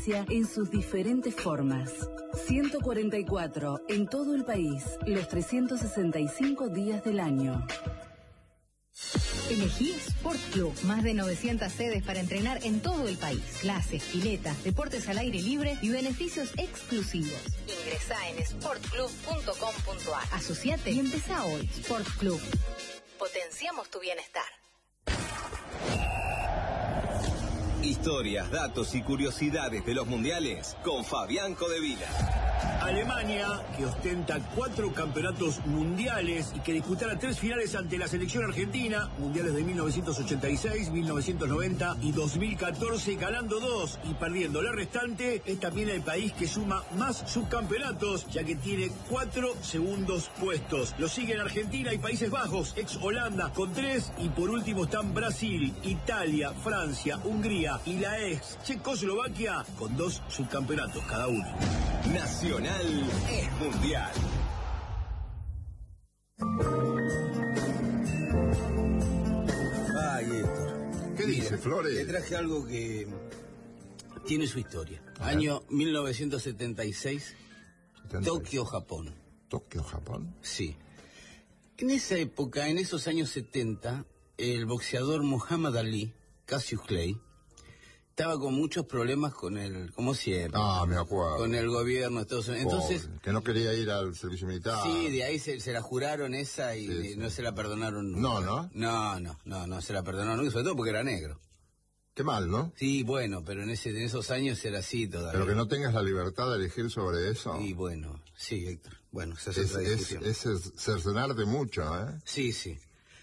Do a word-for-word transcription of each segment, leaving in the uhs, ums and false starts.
justicia en sus diferentes formas. ciento cuarenta y cuatro en todo el país, los trescientos sesenta y cinco días del año. Elegí Sport Club, más de novecientas sedes para entrenar en todo el país. Clases, piletas, deportes al aire libre y beneficios exclusivos. Ingresá en sport club punto com punto a r. Asociate y empezá hoy. Sport Club. Potenciamos tu bienestar. Historias, datos y curiosidades de los mundiales con Fabián Codevila. Alemania, que ostenta cuatro campeonatos mundiales y que disputará tres finales ante la selección argentina, mundiales de mil novecientos ochenta y seis, mil novecientos noventa y dos mil catorce, ganando dos y perdiendo la restante, es también el país que suma más subcampeonatos, ya que tiene cuatro segundos puestos. Lo siguen Argentina y Países Bajos, ex Holanda, con tres, y por último están Brasil, Italia, Francia, Hungría y la ex Checoslovaquia, con dos subcampeonatos cada uno. Nacional es mundial. Ay, Héctor. ¿Qué dice, Flores? Te traje algo que tiene su historia. A Año ver. mil novecientos setenta y seis, setenta y seis. Tokio, Japón. ¿Tokio, Japón? Sí. En esa época, en esos años setenta, el boxeador Muhammad Ali, Cassius Clay, estaba con muchos problemas con el, como siempre. Ah, me acuerdo. Con el gobierno de Estados Unidos. Entonces, Pobre, que no quería ir al servicio militar. sí, de ahí se, se la juraron esa y Sí, sí. no se la perdonaron nunca. No, ¿no? No, no, no, no se la perdonaron nunca, sobre todo porque era negro. Qué mal, ¿no? Sí, bueno, pero en ese en esos años era así todavía. Pero que no tengas la libertad de elegir sobre eso. Y bueno, sí, Héctor. Bueno, esa es, es, otra es, discusión. es cercenarte mucho, ¿eh? Sí, sí.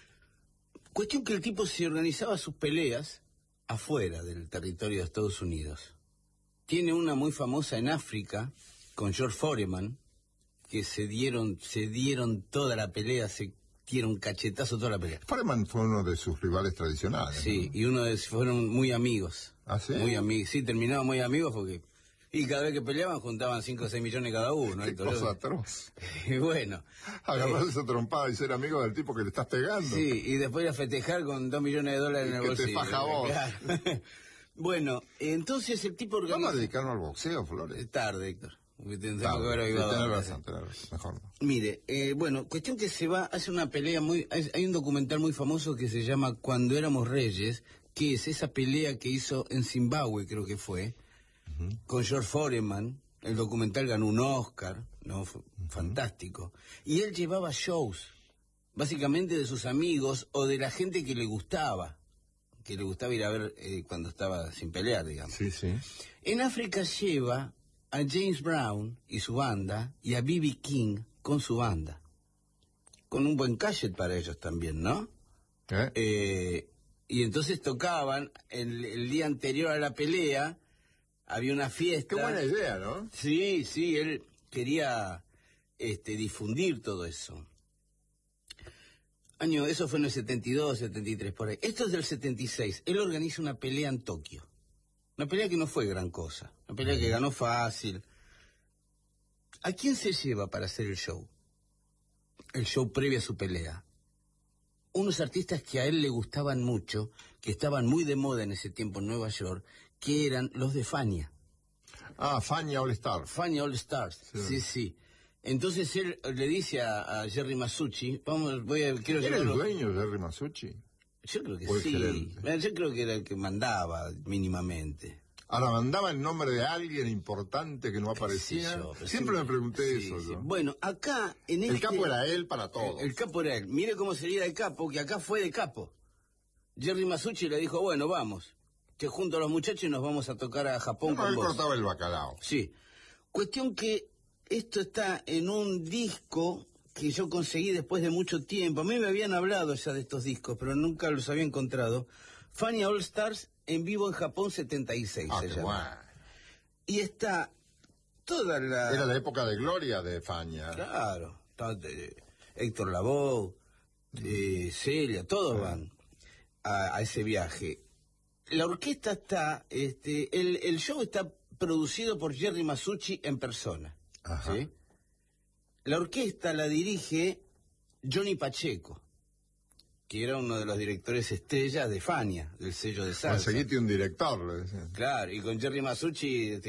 Cuestión que el tipo se organizaba sus peleas afuera del territorio de Estados Unidos. Tiene una muy famosa en África con George Foreman, que se dieron se dieron toda la pelea, se dieron cachetazo toda la pelea. Foreman fue uno de sus rivales tradicionales. Sí, ¿no? y uno de fueron muy amigos. ¿Ah, sí? Muy amigos, sí, terminaban muy amigos porque... Y cada vez que peleaban juntaban cinco o seis millones cada uno. Qué Héctor. cosa atroz. Y bueno. Agarrarse a trompada y ser amigo del tipo que le estás pegando. Sí, y después ir a festejar con dos millones de dólares en el que bolsillo. te faja vos. Claro. Bueno, entonces el tipo organiza... Vamos a dedicarnos al boxeo, Flores. Es tarde, Héctor. Tenemos Tarde, que haber sí, avivado tenés antes. razón, tenés razón, mejor no. Mire, eh, bueno, cuestión que se va, hace una pelea muy... Hay, hay un documental muy famoso que se llama Cuando éramos reyes, que es esa pelea que hizo en Zimbabue, creo que fue, uh-huh. con George Foreman. El documental ganó un Oscar, ¿no? Fue uh-huh. fantástico. Y él llevaba shows, básicamente de sus amigos o de la gente que le gustaba, que le gustaba ir a ver eh, cuando estaba sin pelear, digamos. Sí, sí. En África lleva a James Brown y su banda, y a B B King con su banda. Con un buen cachet para ellos también, ¿no? ¿Eh? Eh, y entonces tocaban, el, el día anterior a la pelea, había una fiesta. Qué buena idea, ¿no? Sí, sí, él quería este, difundir todo eso. Año, eso fue en el setenta y dos, setenta y tres, por ahí. Esto es del setenta y seis. Él organiza una pelea en Tokio. Una pelea que no fue gran cosa. Una pelea que ganó fácil. ¿A quién se lleva para hacer el show? El show previo a su pelea. Unos artistas que a él le gustaban mucho, que estaban muy de moda en ese tiempo en Nueva York, que eran los de Fania. Ah, Fania All Stars. Fania All Stars, sí, sí. sí. Entonces él le dice a, a Jerry Masucci, vamos, voy a, quiero ¿Era el llevarlo... dueño de Jerry Masucci? Yo creo que ¿O el sí. gerente? Yo creo que era el que mandaba mínimamente. Ahora, mandaba el nombre de alguien importante que no aparecía. Yo, siempre, siempre me pregunté sí, eso. sí. Yo. Bueno, acá en el este... capo era él para todos. El, el capo era él. Mire cómo sería el capo, que acá fue de capo. Jerry Masucci le dijo, bueno, vamos, que junto a los muchachos nos vamos a tocar a Japón No, con él vos. cortaba el bacalao. Sí. Cuestión que esto está en un disco que yo conseguí después de mucho tiempo. A mí me habían hablado ya de estos discos, pero nunca los había encontrado. Fania All Stars en vivo en Japón setenta y seis. Ah, se qué llama. bueno. Y está toda la... Era la época de gloria de Fania. Claro. Está, eh, Héctor Lavoe, eh, Celia, todos sí. van a, a ese viaje. La orquesta está... este el, el show está producido por Jerry Masucci en persona. Ajá. ¿Sí? La orquesta la dirige Johnny Pacheco, que era uno de los directores estrellas de Fania, del sello de salsa. Conseguiste un director, le decían. Claro, y con Jerry Masucci